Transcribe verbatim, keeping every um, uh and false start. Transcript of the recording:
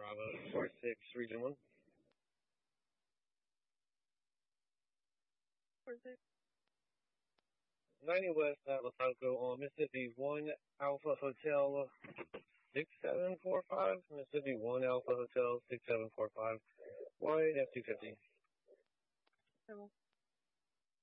Bravo, four six, Region one. four six. ninety West Atlas Falco on Mississippi one Alpha Hotel six seven four five. Mississippi one Alpha Hotel six seven four five. Wide F two fifty.